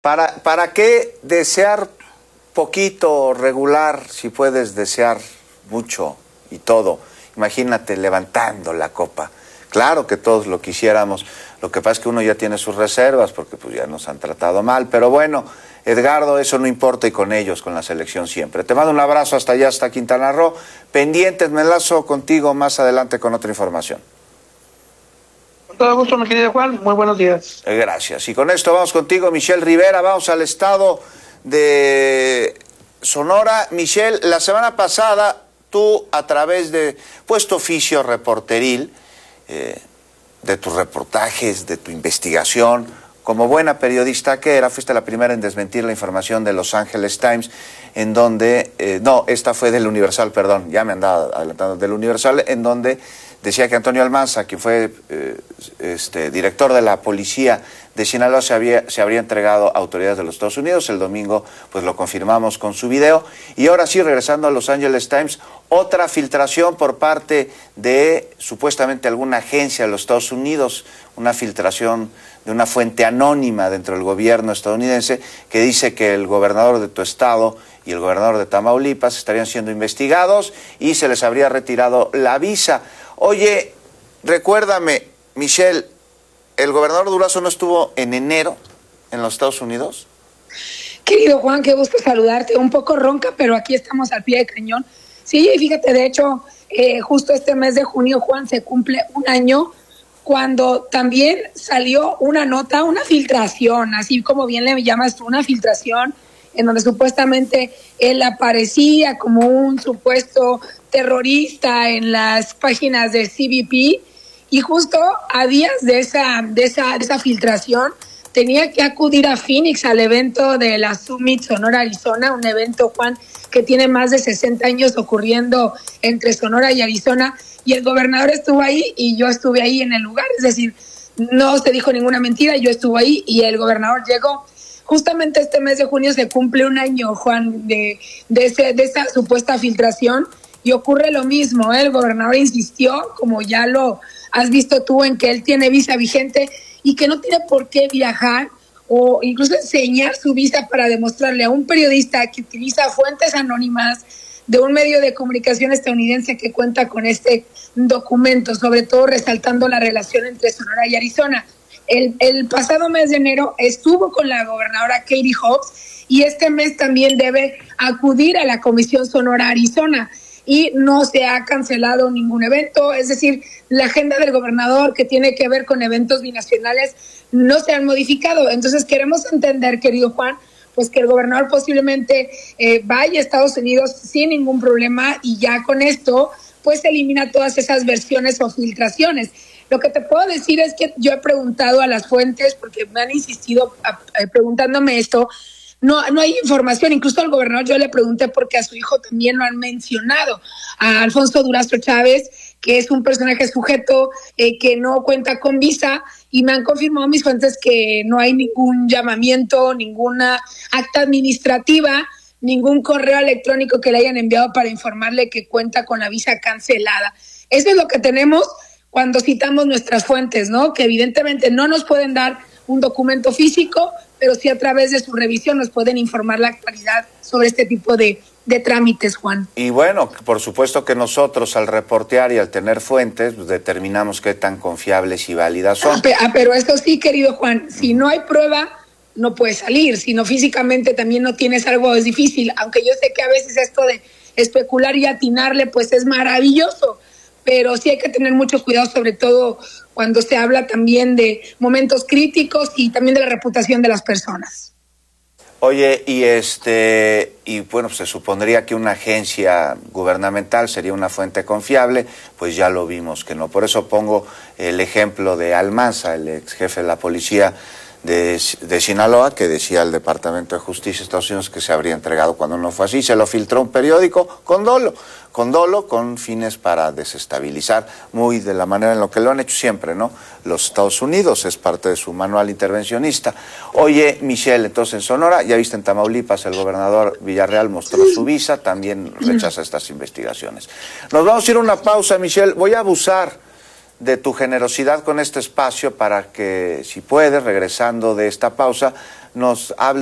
¿Para qué desear poquito, regular, si puedes desear mucho y todo? Imagínate levantando la copa. Claro que todos lo quisiéramos, lo que pasa es que uno ya tiene sus reservas porque pues ya nos han tratado mal, pero bueno, Edgardo, eso no importa y con ellos, con la selección siempre. Te mando un abrazo hasta allá, hasta Quintana Roo. Pendientes, me enlazo contigo más adelante con otra información. Con todo gusto, mi querido Juan, muy buenos días. Gracias. Y con esto vamos contigo, Michelle Rivera, vamos al estado de Sonora. Michelle, la semana pasada tú a través de tu oficio reporteril, de tus reportajes, de tu investigación, como buena periodista que era, fuiste la primera en desmentir la información de Los Angeles Times, en donde, esta fue del Universal, perdón, ya me andaba adelantando, del Universal, en donde decía que Antonio Almanza, quien fue director de la policía de Sinaloa, se habría entregado a autoridades de los Estados Unidos. El domingo pues lo confirmamos con su video. Y ahora sí, regresando a Los Angeles Times, otra filtración por parte de supuestamente alguna agencia de los Estados Unidos, una filtración de una fuente anónima dentro del gobierno estadounidense que dice que el gobernador de tu estado y el gobernador de Tamaulipas estarían siendo investigados y se les habría retirado la visa. Oye, recuérdame, Michelle, ¿el gobernador Durazo no estuvo en enero en los Estados Unidos? Querido Juan, qué gusto saludarte. Un poco ronca, pero aquí estamos al pie de cañón. Sí, fíjate, de hecho, justo este mes de junio, Juan, se cumple un año cuando también salió una nota, una filtración, así como bien le llamas tú, una filtración en donde supuestamente él aparecía como un supuesto terrorista en las páginas de CBP, y justo a días de esa filtración tenía que acudir a Phoenix al evento de la Summit Sonora, Arizona, un evento, Juan, que tiene más de 60 años ocurriendo entre Sonora y Arizona, y el gobernador estuvo ahí y yo estuve ahí en el lugar, es decir, no se dijo ninguna mentira, yo estuve ahí y el gobernador llegó. Justamente este mes de junio se cumple un año, Juan, de esa supuesta filtración, y ocurre lo mismo, ¿eh? El gobernador insistió, como ya lo has visto tú, en que él tiene visa vigente y que no tiene por qué viajar o incluso enseñar su visa para demostrarle a un periodista que utiliza fuentes anónimas de un medio de comunicación estadounidense que cuenta con este documento, sobre todo resaltando la relación entre Sonora y Arizona. El pasado mes de enero estuvo con la gobernadora Katie Hobbs y este mes también debe acudir a la Comisión Sonora Arizona y no se ha cancelado ningún evento, es decir, la agenda del gobernador que tiene que ver con eventos binacionales no se han modificado. Entonces queremos entender, querido Juan, pues que el gobernador posiblemente vaya a Estados Unidos sin ningún problema y ya con esto pues elimina todas esas versiones o filtraciones. Lo que te puedo decir es que yo he preguntado a las fuentes, porque me han insistido preguntándome esto, no hay información. Incluso al gobernador yo le pregunté porque a su hijo también lo han mencionado, a Alfonso Durazo Chávez, que es un personaje sujeto que no cuenta con visa, y me han confirmado mis fuentes que no hay ningún llamamiento, ninguna acta administrativa, ningún correo electrónico que le hayan enviado para informarle que cuenta con la visa cancelada. Eso es lo que tenemos cuando citamos nuestras fuentes, ¿no? Que evidentemente no nos pueden dar un documento físico, pero sí a través de su revisión nos pueden informar la actualidad sobre este tipo de trámites, Juan. Y bueno, por supuesto que nosotros al reportear y al tener fuentes, pues, determinamos qué tan confiables y válidas son. Pero esto sí, querido Juan, si no hay prueba, no puede salir. Si no, físicamente también no tienes algo, es difícil. Aunque yo sé que a veces esto de especular y atinarle, pues es maravilloso. Pero sí hay que tener mucho cuidado, sobre todo cuando se habla también de momentos críticos y también de la reputación de las personas. Oye, y bueno, pues se supondría que una agencia gubernamental sería una fuente confiable, pues ya lo vimos que no. Por eso pongo el ejemplo de Almanza, el ex jefe de la policía de Sinaloa, que decía el Departamento de Justicia de Estados Unidos que se habría entregado cuando no fue así. Se lo filtró un periódico con dolo, con fines para desestabilizar, muy de la manera en lo que lo han hecho siempre, ¿no? Los Estados Unidos, es parte de su manual intervencionista. Oye, Michelle, entonces en Sonora, ya viste en Tamaulipas, el gobernador Villarreal mostró su visa, también rechaza estas investigaciones. Nos vamos a ir a una pausa, Michelle. Voy a abusar de tu generosidad con este espacio para que, si puedes, regresando de esta pausa, nos hables